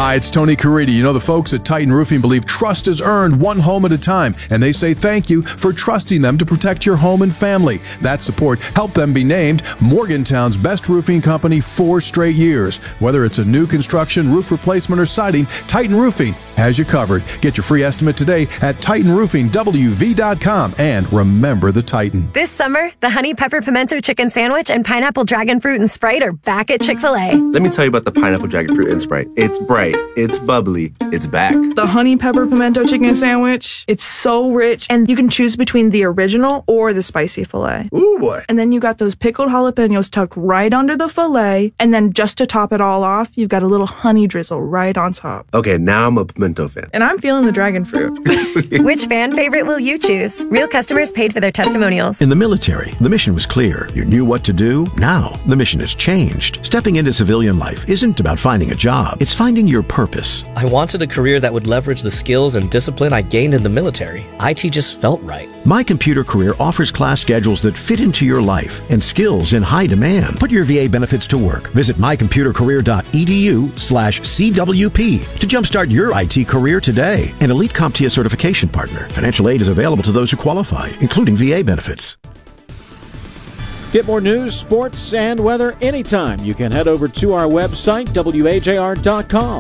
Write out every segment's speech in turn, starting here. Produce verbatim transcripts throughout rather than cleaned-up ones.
Hi, it's Tony Caridi. You know, the folks at Titan Roofing believe trust is earned one home at a time, and they say thank you for trusting them to protect your home and family. That support helped them be named Morgantown's best roofing company four straight years. Whether it's a new construction, roof replacement, or siding, Titan Roofing has you covered. Get your free estimate today at titan roofing w v dot com, and remember the Titan. This summer, the Honey Pepper Pimento Chicken Sandwich and Pineapple Dragon Fruit and Sprite are back at Chick-fil-A. Let me tell you about the Pineapple Dragon Fruit and Sprite. It's bright, it's bubbly, it's back. The Honey Pepper Pimento Chicken Sandwich, it's so rich, and you can choose between the original or the spicy filet. Ooh, boy. And then you got those pickled jalapenos tucked right under the filet, and then just to top it all off, you've got a little honey drizzle right on top. Okay, now I'm a pimento fan. And I'm feeling the dragon fruit. Which fan favorite will you choose? Real customers paid for their testimonials. In the military, the mission was clear. You knew what to do. Now, the mission has changed. Stepping into civilian life isn't about finding a job. It's finding your purpose. I wanted a career that would leverage the skills and discipline I gained in the military. I T just felt right. My Computer Career offers class schedules that fit into your life and skills in high demand. Put your V A benefits to work. Visit my computer career dot e d u slash C W P to jumpstart your I T career today. An Elite CompTIA certification partner. Financial aid is available to those who qualify, including V A benefits. Get more news, sports, and weather anytime. You can head over to our website, w h a r dot com.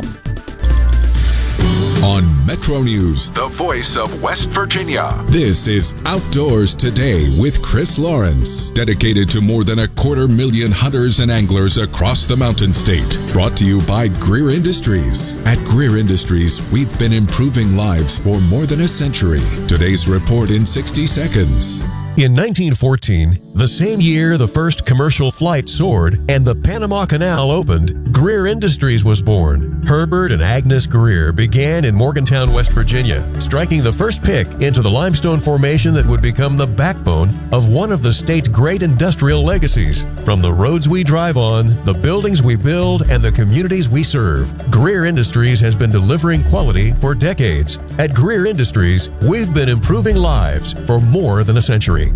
On Metro News, the voice of West Virginia, this is Outdoors Today with Chris Lawrence, dedicated to more than a quarter million hunters and anglers across the Mountain State. Brought to you by Greer Industries. At Greer Industries, we've been improving lives for more than a century. Today's report in sixty seconds. In nineteen fourteen, the same year the first commercial flight soared and the Panama Canal opened, Greer Industries was born. Herbert and Agnes Greer began in Morgantown, West Virginia, striking the first pick into the limestone formation that would become the backbone of one of the state's great industrial legacies. From the roads we drive on, the buildings we build, and the communities we serve, Greer Industries has been delivering quality for decades. At Greer Industries, we've been improving lives for more than a century.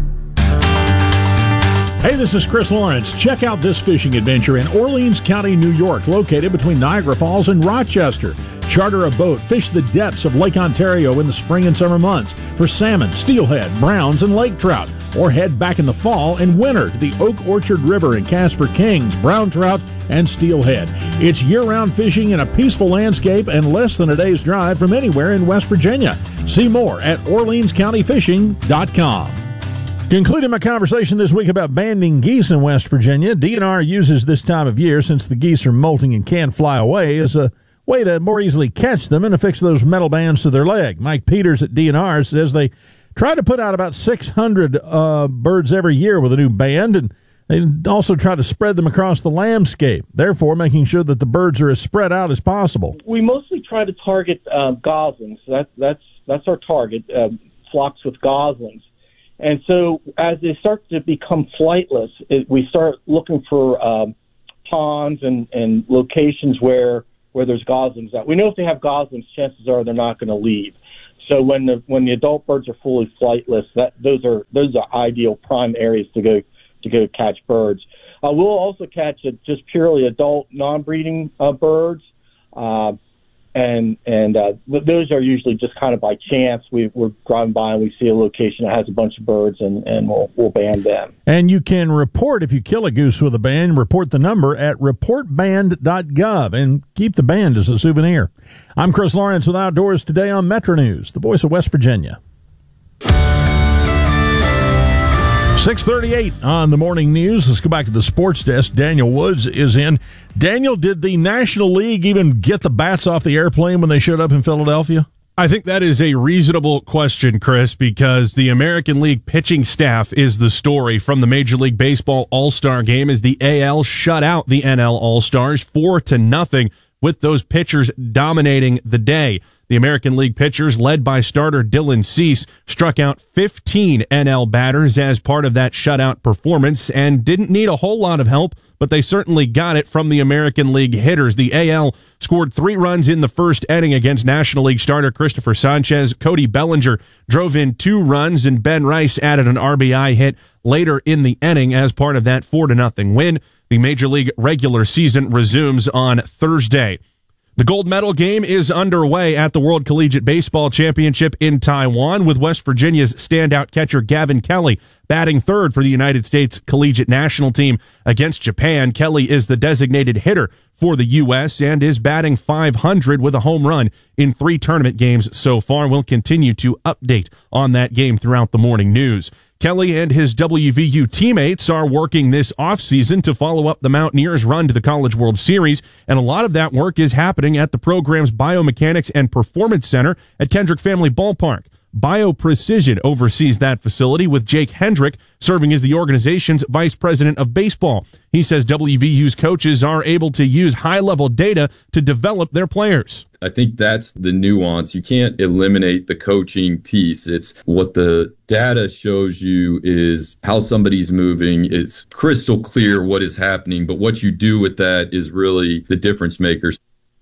Hey, this is Chris Lawrence. Check out this fishing adventure in Orleans County, New York, located between Niagara Falls and Rochester. Charter a boat, fish the depths of Lake Ontario in the spring and summer months for salmon, steelhead, browns, and lake trout. Or head back in the fall and winter to the Oak Orchard River and cast for kings, brown trout, and steelhead. It's year-round fishing in a peaceful landscape and less than a day's drive from anywhere in West Virginia. See more at orleans county fishing dot com. Concluding my conversation this week about banding geese in West Virginia, D N R uses this time of year, since the geese are molting and can't fly away, as a way to more easily catch them and affix those metal bands to their leg. Mike Peters at D N R says they try to put out about six hundred uh, birds every year with a new band, and they also try to spread them across the landscape, therefore making sure that the birds are as spread out as possible. We mostly try to target uh, goslings. That, that's, that's our target, uh, flocks with goslings. And so as they start to become flightless, it, we start looking for um, ponds and, and locations where, where there's goslings out. We know if they have goslings, chances are they're not going to leave. So when the when the adult birds are fully flightless, that those are those are ideal prime areas to go to go catch birds. Uh, we'll also catch a, just purely adult non-breeding uh, birds. Uh, And and uh, those are usually just kind of by chance. We, we're driving by and we see a location that has a bunch of birds, and, and we'll, we'll band them. And you can report if you kill a goose with a band. Report the number at report band dot gov and keep the band as a souvenir. I'm Chris Lawrence with Outdoors Today on Metro News, the voice of West Virginia. six thirty-eight on the morning news. Let's go back to the sports desk. Daniel Woods is in. Daniel, did the National League even get the bats off the airplane when they showed up in Philadelphia? I think that is a reasonable question, Chris, because the American League pitching staff is the story from the Major League Baseball All-Star game as the A L shut out the N L All-Stars four to nothing with those pitchers dominating the day. The American League pitchers, led by starter Dylan Cease, struck out fifteen N L batters as part of that shutout performance and didn't need a whole lot of help, but they certainly got it from the American League hitters. The A L scored three runs in the first inning against National League starter Christopher Sanchez. Cody Bellinger drove in two runs, and Ben Rice added an R B I hit later in the inning as part of that four to nothing win. The Major League regular season resumes on Thursday. The gold medal game is underway at the World Collegiate Baseball Championship in Taiwan, with West Virginia's standout catcher Gavin Kelly batting third for the United States Collegiate National Team against Japan. Kelly is the designated hitter for the U S and is batting five hundred with a home run in three tournament games so far. We'll continue to update on that game throughout the morning news. Kelly and his W V U teammates are working this offseason to follow up the Mountaineers' run to the College World Series, and a lot of that work is happening at the program's Biomechanics and Performance Center at Kendrick Family Ballpark. BioPrecision oversees that facility, with Jake Hendrick serving as the organization's vice president of baseball. He says W V U's coaches are able to use high-level data to develop their players. I think that's the nuance. You can't eliminate the coaching piece. It's what the data shows you is how somebody's moving. It's crystal clear what is happening, but what you do with that is really the difference maker.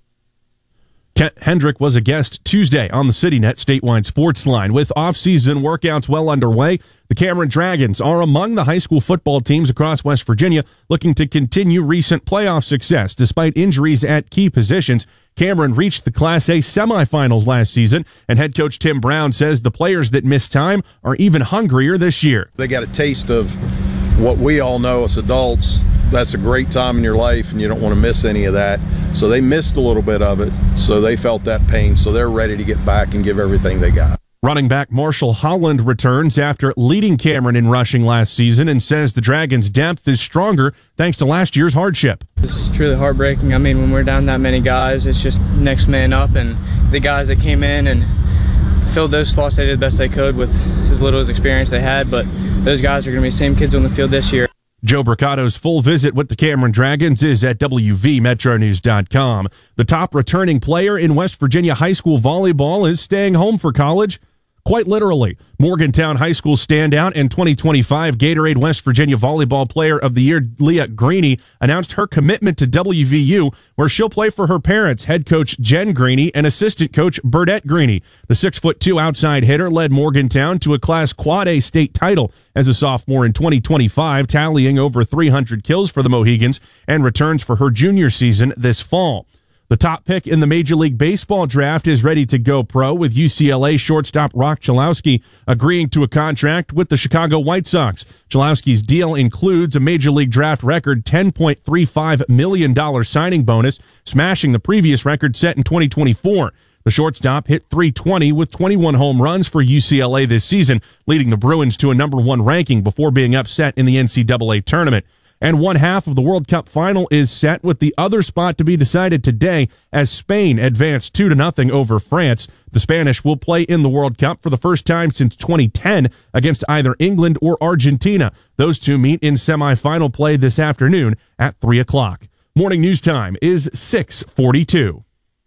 Kent Hendrick was a guest Tuesday on the CityNet Statewide Sports Line. With off-season workouts well underway, the Cameron Dragons are among the high school football teams across West Virginia looking to continue recent playoff success. Despite injuries at key positions, Cameron reached the Class A semifinals last season, and head coach Tim Brown says the players that missed time are even hungrier this year. They got a taste of what we all know as adults. That's a great time in your life, and you don't want to miss any of that. So they missed a little bit of it, so they felt that pain, so they're ready to get back and give everything they got. Running back Marshall Holland returns after leading Cameron in rushing last season and says the Dragons' depth is stronger thanks to last year's hardship. It's truly heartbreaking. I mean, when we're down that many guys, it's just next man up, and the guys that came in and filled those slots, they did the best they could with as little as experience they had, but those guys are going to be the same kids on the field this year. Joe Bricato's full visit with the Cameron Dragons is at W V Metro News dot com. The top returning player in West Virginia high school volleyball is staying home for college. Quite literally. Morgantown High School standout and twenty twenty-five Gatorade West Virginia Volleyball Player of the Year Leah Greeny announced her commitment to W V U, where she'll play for her parents, head coach Jen Greeny and assistant coach Burdette Greeny. The six foot two outside hitter led Morgantown to a Class Quad A state title as a sophomore in twenty twenty-five, tallying over three hundred kills for the Mohegans, and returns for her junior season this fall. The top pick in the Major League Baseball draft is ready to go pro, with U C L A shortstop Rock Chalowski agreeing to a contract with the Chicago White Sox. Chalowski's deal includes a Major League Draft record ten point three five million dollars signing bonus, smashing the previous record set in twenty twenty-four. The shortstop hit three twenty with twenty-one home runs for U C L A this season, leading the Bruins to a number one ranking before being upset in the N C double A tournament. And one half of the World Cup final is set, with the other spot to be decided today as Spain advanced two to nothing over France. The Spanish will play in the World Cup for the first time since twenty ten against either England or Argentina. Those two meet in semifinal play this afternoon at three o'clock. Morning news time is six forty-two.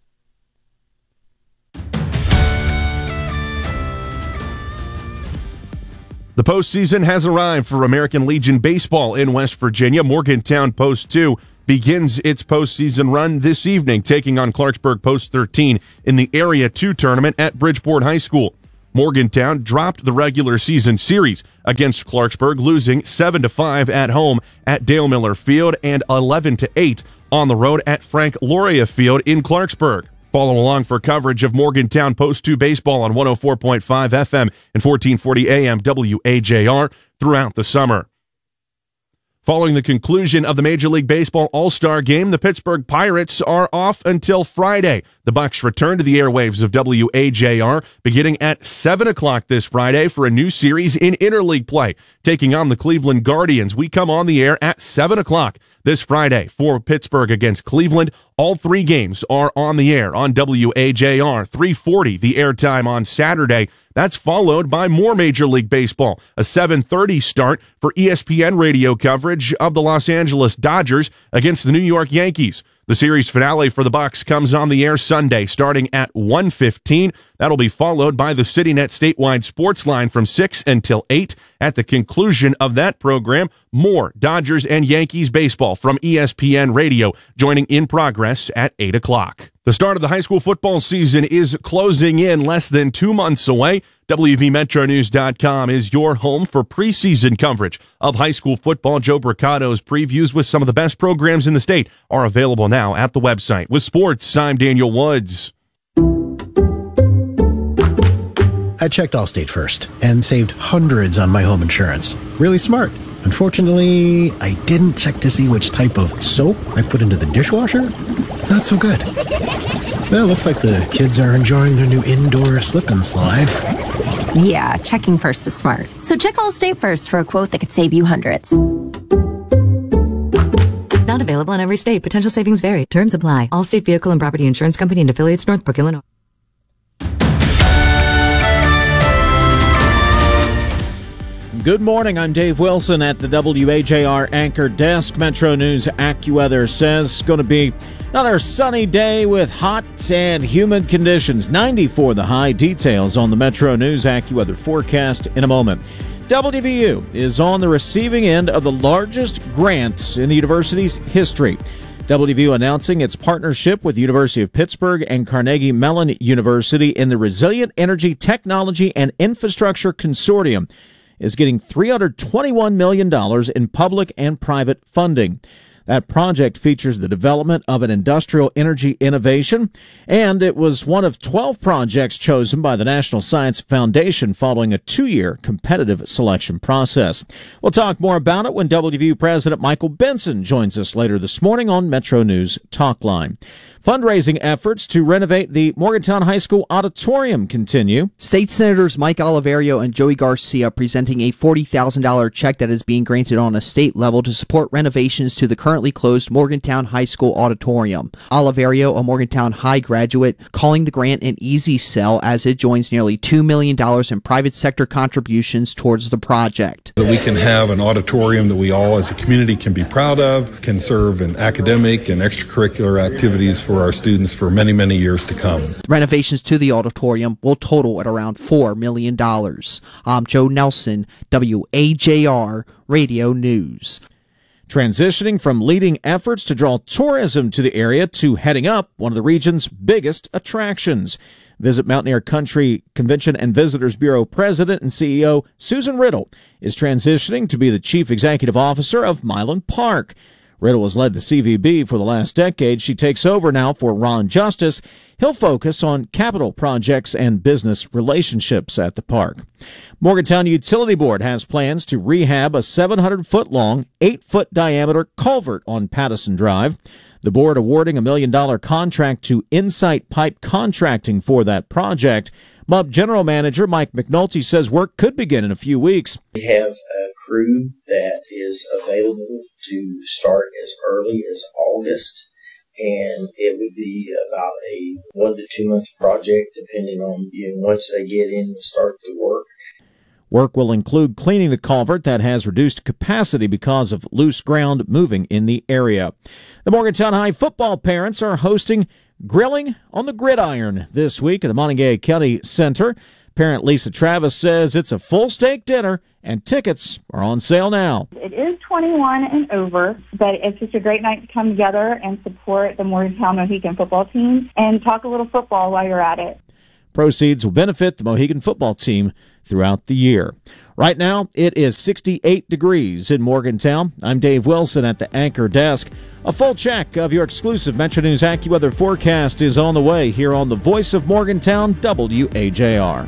The postseason has arrived for American Legion Baseball in West Virginia. Morgantown Post two begins its postseason run this evening, taking on Clarksburg Post thirteen in the Area two tournament at Bridgeport High School. Morgantown dropped the regular season series against Clarksburg, losing seven to five at home at Dale Miller Field and eleven to eight on the road at Frank Loria Field in Clarksburg. Follow along for coverage of Morgantown Post two baseball on one oh four point five F M and fourteen forty A M W A J R throughout the summer. Following the conclusion of the Major League Baseball All-Star Game, the Pittsburgh Pirates are off until Friday. The Bucks return to the airwaves of W A J R beginning at seven o'clock this Friday for a new series in interleague play. Taking on the Cleveland Guardians, we come on the air at seven o'clock this Friday for Pittsburgh against Cleveland. All three games are on the air on W A J R. three forty the airtime on Saturday. That's followed by more Major League Baseball, a seven thirty start for E S P N radio coverage of the Los Angeles Dodgers against the New York Yankees. The series finale for the Bucks comes on the air Sunday starting at one fifteen. That'll be followed by the CityNet Statewide Sports Line from six until eight. At the conclusion of that program, more Dodgers and Yankees baseball from E S P N Radio, joining in progress at eight o'clock. The start of the high school football season is closing in, less than two months away. W V Metro News dot com is your home for preseason coverage of high school football. Joe Bricato's previews with some of the best programs in the state are available now at the website. With sports, I'm Daniel Woods. I checked Allstate first and saved hundreds on my home insurance. Really smart. Unfortunately, I didn't check to see which type of soap I put into the dishwasher. Not so good. Well, looks like the kids are enjoying their new indoor slip and slide. Yeah, checking first is smart. So check Allstate first for a quote that could save you hundreds. Not available in every state. Potential savings vary. Terms apply. Allstate Vehicle and Property Insurance Company and affiliates, Northbrook, Illinois. Good morning. I'm Dave Wilson at the W A J R Anchor Desk. Metro News AccuWeather says it's going to be another sunny day with hot and humid conditions. ninety-four the high. Details on the Metro News AccuWeather forecast in a moment. W V U is on the receiving end of the largest grant in the university's history. W V U announcing its partnership with the University of Pittsburgh and Carnegie Mellon University in the Resilient Energy Technology and Infrastructure Consortium is getting three hundred twenty-one million dollars in public and private funding. That project features the development of an industrial energy innovation, and it was one of twelve projects chosen by the National Science Foundation following a two-year competitive selection process. We'll talk more about it when W V U President Michael Benson joins us later this morning on Metro News Talkline. Fundraising efforts to renovate the Morgantown High School auditorium continue. State Senators Mike Oliverio and Joey Garcia presenting a forty thousand dollars check that is being granted on a state level to support renovations to the currently closed Morgantown High School auditorium. Oliverio, a Morgantown High graduate, calling the grant an easy sell as it joins nearly two million dollars in private sector contributions towards the project. That we can have an auditorium that we all as a community can be proud of, can serve in academic and extracurricular activities for our students for many, many years to come. Renovations to the auditorium will total at around four million dollars. I'm Joe Nelson, W A J R Radio News. Transitioning from leading efforts to draw tourism to the area to heading up one of the region's biggest attractions. Visit Mountaineer Country Convention and Visitors Bureau President and C E O Susan Riddle is transitioning to be the Chief Executive Officer of Milan Park. Riddle has led the C V B for the last decade. She takes over now for Ron Justice. He'll focus on capital projects and business relationships at the park. Morgantown Utility Board has plans to rehab a seven hundred foot long, eight foot diameter culvert on Pattison Drive. The board awarding a million dollar contract to Insight Pipe Contracting for that project. M U B General Manager Mike McNulty says work could begin in a few weeks. We have a crew that is available to start as early as August, and it would be about a one to two month project depending on, you know, once they get in and start the work. Work will include cleaning the culvert that has reduced capacity because of loose ground moving in the area. The Morgantown High football parents are hosting Grilling on the Gridiron this week at the Montague County Center. Parent Lisa Travis says it's a full steak dinner and tickets are on sale now. It is twenty-one and over, but it's just a great night to come together and support the Morgantown Mohican football team and talk a little football while you're at it. Proceeds will benefit the Mohican football team throughout the year. Right now, it is sixty-eight degrees in Morgantown. I'm Dave Wilson at the Anchor Desk. A full check of your exclusive Metro News AccuWeather forecast is on the way here on the Voice of Morgantown, W A J R.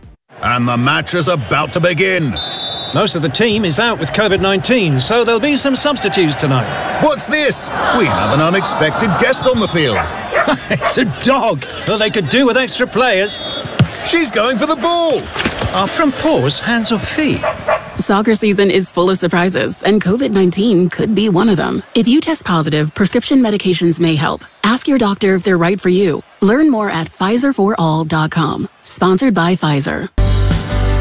And the match is about to begin. Most of the team is out with COVID nineteen, so there'll be some substitutes tonight. What's this? We have an unexpected guest on the field. It's a dog. Well, they could do with extra players. She's going for the ball. Are front paws hands or feet? Soccer season is full of surprises, and COVID nineteen could be one of them. If you test positive, prescription medications may help. Ask your doctor if they're right for you. Learn more at Pfizer for all dot com. Sponsored by Pfizer.